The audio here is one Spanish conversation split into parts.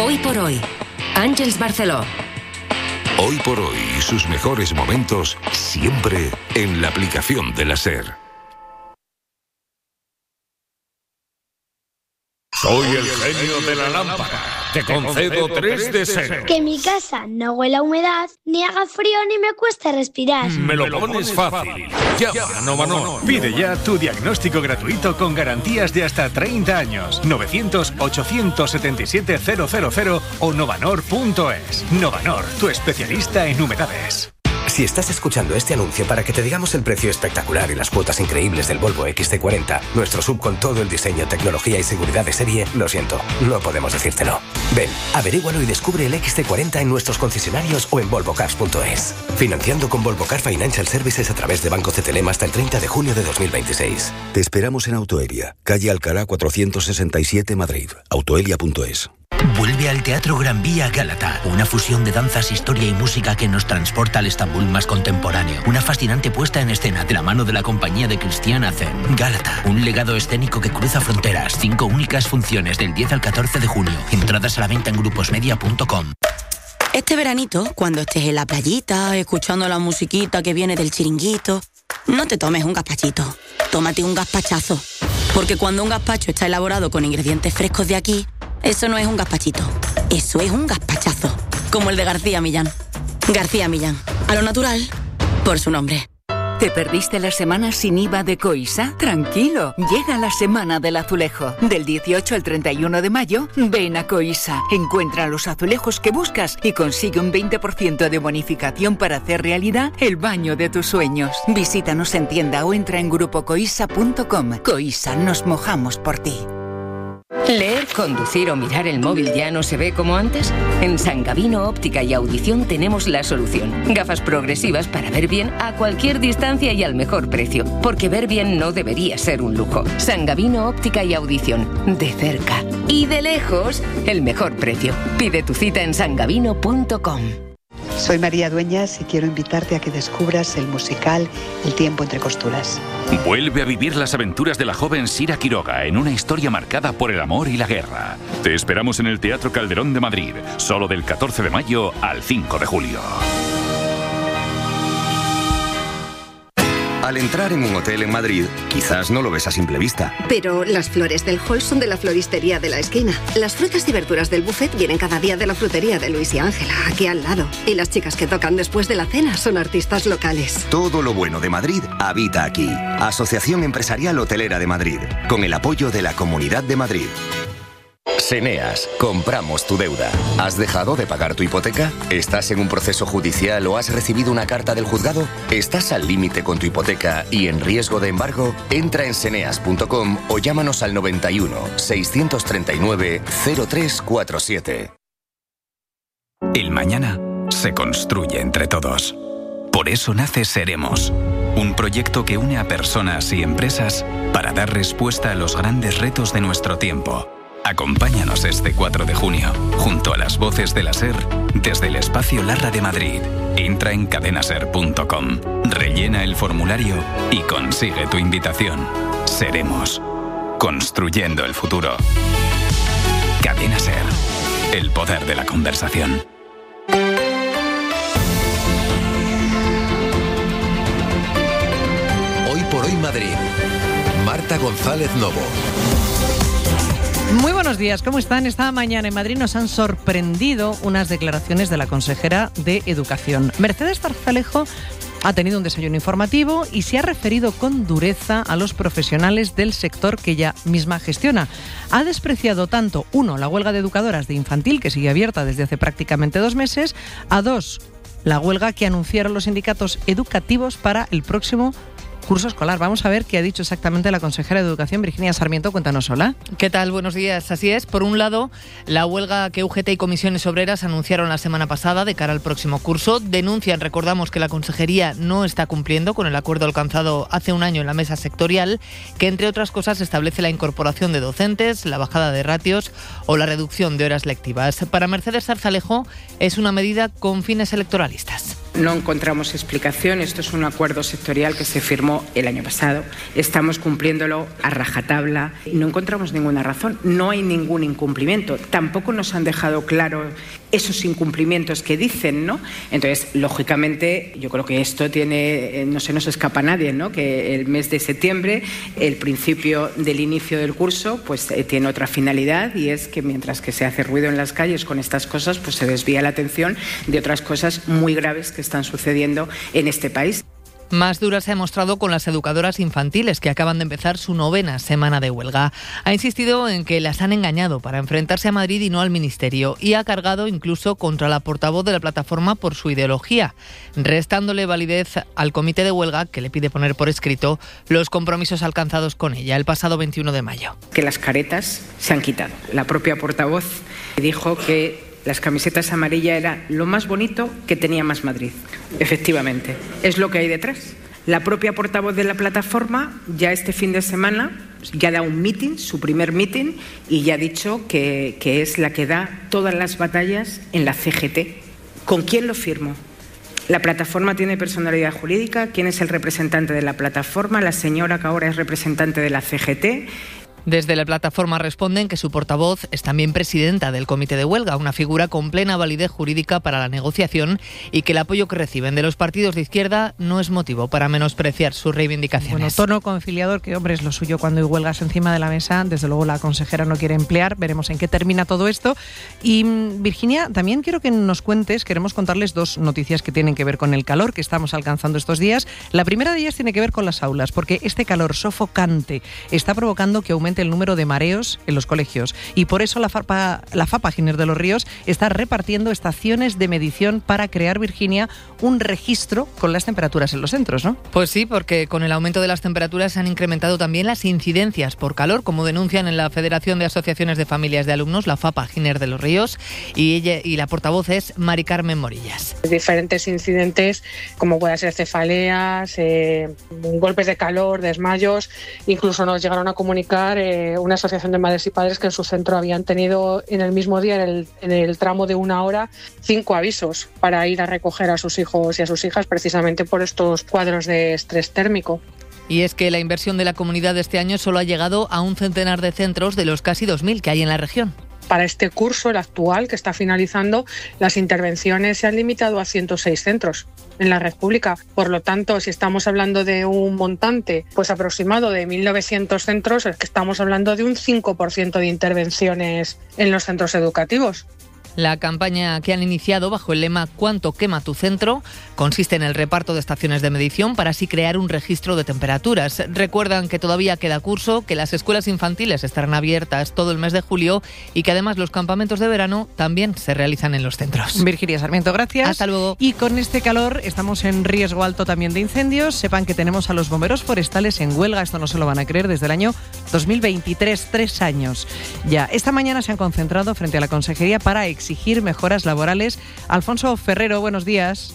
Hoy por hoy, Àngels Barceló. Hoy por hoy, sus mejores momentos siempre en la aplicación de la SER. Soy el genio de la lámpara. Te concedo 3 deseos. Que mi casa no huela a humedad, ni haga frío, ni me cueste respirar. Me lo pones fácil. Llama a Novanor. Pide ya tu diagnóstico gratuito con garantías de hasta 30 años. 900-877-000 o novanor.es. Novanor, tu especialista en humedades. Si estás escuchando este anuncio para que te digamos el precio espectacular y las cuotas increíbles del Volvo XC40, nuestro SUV con todo el diseño, tecnología y seguridad de serie, lo siento, no podemos decírtelo. Ven, averígualo y descubre el XC40 en nuestros concesionarios o en volvocars.es. Financiando con Volvo Car Financial Services a través de Banco CTLM hasta el 30 de junio de 2026. Te esperamos en Autoelia, calle Alcalá 467, Madrid. Autoelia.es. Vuelve al Teatro Gran Vía Gálata, una fusión de danzas, historia y música que nos transporta al Estambul más contemporáneo. Una fascinante puesta en escena de la mano de la compañía de Cristian Azem. Gálata, un legado escénico que cruza fronteras. 5 únicas funciones del 10 al 14 de junio. Entradas a la venta en gruposmedia.com. Este veranito, cuando estés en la playita, escuchando la musiquita que viene del chiringuito, no te tomes un gazpachito, tómate un gazpachazo. Porque cuando un gazpacho está elaborado con ingredientes frescos de aquí, eso no es un gazpachito, eso es un gazpachazo, como el de García Millán. García Millán, a lo natural, por su nombre. ¿Te perdiste la semana sin IVA de Coisa? Tranquilo, llega la Semana del Azulejo. Del 18 al 31 de mayo, ven a Coisa. Encuentra los azulejos que buscas y consigue un 20% de bonificación para hacer realidad el baño de tus sueños. Visítanos en tienda o entra en grupocoisa.com. Coisa, nos mojamos por ti. ¿Leer, conducir o mirar el móvil ya no se ve como antes? En San Gavino Óptica y Audición tenemos la solución. Gafas progresivas para ver bien a cualquier distancia y al mejor precio. Porque ver bien no debería ser un lujo. San Gavino Óptica y Audición. De cerca y de lejos, el mejor precio. Pide tu cita en sangavino.com. Soy María Dueñas y quiero invitarte a que descubras el musical El tiempo entre costuras. Vuelve a vivir las aventuras de la joven Sira Quiroga en una historia marcada por el amor y la guerra. Te esperamos en el Teatro Calderón de Madrid, solo del 14 de mayo al 5 de julio. Al entrar en un hotel en Madrid, quizás no lo ves a simple vista. Pero las flores del hall son de la floristería de la esquina. Las frutas y verduras del buffet vienen cada día de la frutería de Luis y Ángela, aquí al lado. Y las chicas que tocan después de la cena son artistas locales. Todo lo bueno de Madrid habita aquí. Asociación Empresarial Hotelera de Madrid, con el apoyo de la Comunidad de Madrid. Seneas, compramos tu deuda. ¿Has dejado de pagar tu hipoteca? ¿Estás en un proceso judicial o has recibido una carta del juzgado? ¿Estás al límite con tu hipoteca y en riesgo de embargo? Entra en seneas.com o llámanos al 91 639 0347. El mañana se construye entre todos. Por eso nace Seremos, un proyecto que une a personas y empresas para dar respuesta a los grandes retos de nuestro tiempo. Acompáñanos este 4 de junio, junto a las voces de la SER, desde el Espacio Larra de Madrid. Entra en cadenaser.com, rellena el formulario y consigue tu invitación. Seremos, construyendo el futuro. Cadena SER, el poder de la conversación. Hoy por hoy Madrid. Marta González Novo. Muy buenos días, ¿cómo están? Esta mañana en Madrid nos han sorprendido unas declaraciones de la consejera de Educación. Mercedes Zarzalejo ha tenido un desayuno informativo y se ha referido con dureza a los profesionales del sector que ella misma gestiona. Ha despreciado tanto, 1, la huelga de educadoras de infantil, que sigue abierta desde hace prácticamente 2 meses, a 2, la huelga que anunciaron los sindicatos educativos para el próximo curso escolar. Vamos a ver qué ha dicho exactamente la consejera de Educación, Virginia Sarmiento. Cuéntanos, hola. ¿Qué tal? Buenos días. Así es. Por un lado, la huelga que UGT y comisiones obreras anunciaron la semana pasada de cara al próximo curso. Denuncian, recordamos, que la consejería no está cumpliendo con el acuerdo alcanzado hace un año en la mesa sectorial, que entre otras cosas establece la incorporación de docentes, la bajada de ratios o la reducción de horas lectivas. Para Mercedes Zarzalejo es una medida con fines electoralistas. No encontramos explicación. Esto es un acuerdo sectorial que se firmó el año pasado. Estamos cumpliéndolo a rajatabla. No encontramos ninguna razón. No hay ningún incumplimiento. Tampoco nos han dejado claro esos incumplimientos que dicen, ¿no? Entonces, lógicamente, yo creo que esto tiene, no se nos escapa a nadie, ¿no? Que el mes de septiembre, el principio del inicio del curso, pues tiene otra finalidad, y es que mientras que se hace ruido en las calles con estas cosas, pues se desvía la atención de otras cosas muy graves que están sucediendo en este país. Más dura se ha mostrado con las educadoras infantiles, que acaban de empezar su 9ª semana de huelga. Ha insistido en que las han engañado para enfrentarse a Madrid y no al Ministerio, y ha cargado incluso contra la portavoz de la plataforma por su ideología, restándole validez al comité de huelga, que le pide poner por escrito los compromisos alcanzados con ella el pasado 21 de mayo. Que las caretas se han quitado. La propia portavoz dijo que las camisetas amarillas era lo más bonito que tenía Más Madrid. Efectivamente, es lo que hay detrás. La propia portavoz de la plataforma ya este fin de semana ya da un meeting, su primer meeting, y ya ha dicho que es la que da todas las batallas en la CGT. ¿Con quién lo firmo? La plataforma tiene personalidad jurídica. ¿Quién es el representante de la plataforma? La señora que ahora es representante de la CGT. Desde la plataforma responden que su portavoz es también presidenta del comité de huelga, una figura con plena validez jurídica para la negociación, y que el apoyo que reciben de los partidos de izquierda no es motivo para menospreciar sus reivindicaciones. Bueno, tono conciliador, que hombre es lo suyo cuando hay huelgas encima de la mesa. Desde luego la consejera no quiere emplear. Veremos en qué termina todo esto. Y Virginia, también quiero que nos cuentes, queremos contarles 2 noticias que tienen que ver con el calor que estamos alcanzando estos días. La primera de ellas tiene que ver con las aulas, porque este calor sofocante está provocando que aumente el número de mareos en los colegios, y por eso la FAPA Giner de los Ríos está repartiendo estaciones de medición para crear, Virginia, un registro con las temperaturas en los centros, ¿no? Pues sí, porque con el aumento de las temperaturas se han incrementado también las incidencias por calor, como denuncian en la Federación de Asociaciones de Familias de Alumnos, la FAPA Giner de los Ríos, y la portavoz es Mari Carmen Morillas. Diferentes incidentes, como pueden ser cefaleas, golpes de calor, desmayos. Incluso nos llegaron a comunicar una asociación de madres y padres que en su centro habían tenido en el mismo día, en el tramo de 1 hora, 5 avisos para ir a recoger a sus hijos y a sus hijas, precisamente por estos cuadros de estrés térmico. Y es que la inversión de la comunidad de este año solo ha llegado a un centenar de centros de los casi 2.000 que hay en la región. Para este curso, el actual, que está finalizando, las intervenciones se han limitado a 106 centros en la red pública. Por lo tanto, si estamos hablando de un montante pues aproximado de 1.900 centros, es que estamos hablando de un 5% de intervenciones en los centros educativos. La campaña que han iniciado bajo el lema ¿Cuánto quema tu centro? Consiste en el reparto de estaciones de medición para así crear un registro de temperaturas. Recuerdan que todavía queda curso, que las escuelas infantiles estarán abiertas todo el mes de julio y que además los campamentos de verano también se realizan en los centros. Virginia Sarmiento, gracias. Hasta luego. Y con este calor estamos en riesgo alto también de incendios. Sepan que tenemos a los bomberos forestales en huelga, esto no se lo van a creer, desde el año 2023, 3 años ya. Esta mañana se han concentrado frente a la Consejería para exigir mejoras laborales. Alfonso Ferrero, buenos días.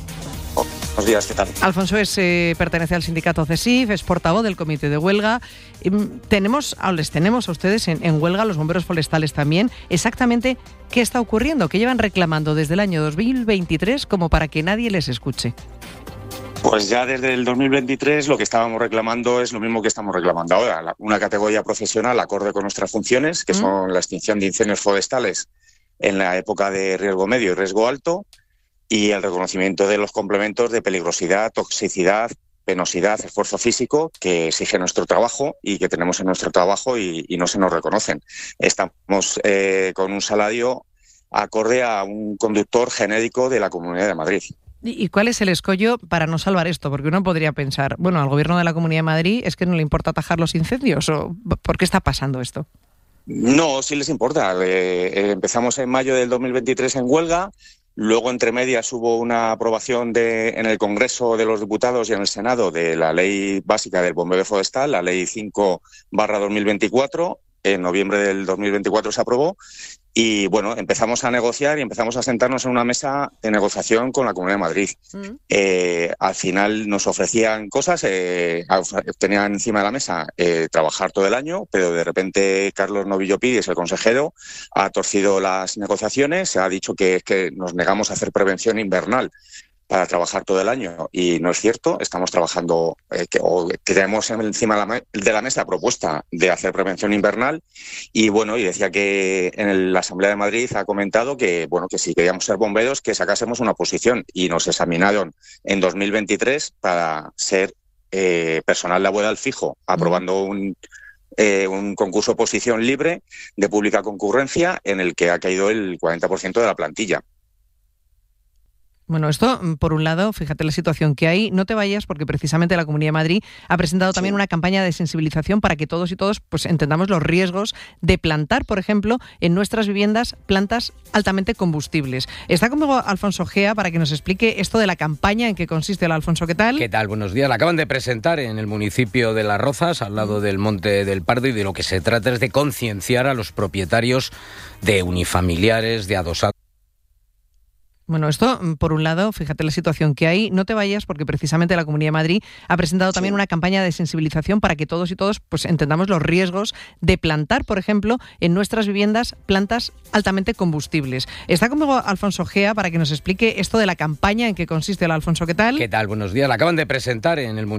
Buenos días, ¿qué tal? Alfonso pertenece al sindicato CESIF, es portavoz del comité de huelga. Les tenemos a ustedes en huelga, los bomberos forestales también. Exactamente, ¿qué está ocurriendo? ¿Qué llevan reclamando desde el año 2023 como para que nadie les escuche? Pues ya desde el 2023 lo que estábamos reclamando es lo mismo que estamos reclamando ahora, una categoría profesional acorde con nuestras funciones, que son la extinción de incendios forestales en la época de riesgo medio y riesgo alto, y el reconocimiento de los complementos de peligrosidad, toxicidad, penosidad, esfuerzo físico que exige nuestro trabajo y que tenemos en nuestro trabajo y no se nos reconocen. Estamos con un salario acorde a un conductor genérico de la Comunidad de Madrid. ¿Y cuál es el escollo para no salvar esto? Porque uno podría pensar, bueno, al Gobierno de la Comunidad de Madrid es que no le importa atajar los incendios, ¿o por qué está pasando esto? No, sí les importa. Empezamos en mayo del 2023 en huelga, luego entre medias hubo una aprobación en el Congreso de los Diputados y en el Senado de la Ley Básica del Bombeo Forestal, la Ley 5/2024, en noviembre del 2024 se aprobó. Y bueno, empezamos a negociar y empezamos a sentarnos en una mesa de negociación con la Comunidad de Madrid. Al final nos ofrecían cosas, tenían encima de la mesa trabajar todo el año, pero de repente Carlos Novillo Pides, el consejero, ha torcido las negociaciones, ha dicho que nos negamos a hacer prevención invernal para trabajar todo el año, y no es cierto. Estamos trabajando, tenemos encima de la mesa la propuesta de hacer prevención invernal, y bueno, y decía que en la Asamblea de Madrid ha comentado que, bueno, que si queríamos ser bomberos, que sacásemos una oposición, y nos examinaron en 2023 para ser personal laboral fijo, aprobando un concurso de oposición libre de pública concurrencia en el que ha caído el 40% de la plantilla. Bueno, esto, por un lado, fíjate la situación que hay. No te vayas, porque precisamente la Comunidad de Madrid ha presentado también una campaña de sensibilización para que todos y todos pues entendamos los riesgos de plantar, por ejemplo, en nuestras viviendas plantas altamente combustibles. Está conmigo Alfonso Gea para que nos explique esto de la campaña, en qué consiste. Alfonso, ¿qué tal? ¿Qué tal? Buenos días. La acaban de presentar en el municipio de Las Rozas, al lado del Monte del Pardo, y de lo que se trata es de concienciar a los propietarios de unifamiliares, de adosados. Bueno, esto, por un lado, fíjate la situación que hay. No te vayas, porque precisamente la Comunidad de Madrid ha presentado también una campaña de sensibilización para que todos y todos pues entendamos los riesgos de plantar, por ejemplo, en nuestras viviendas plantas altamente combustibles. Está conmigo Alfonso Gea para que nos explique esto de la campaña, en qué consiste. Alfonso, ¿qué tal? ¿Qué tal? Buenos días. La acaban de presentar en el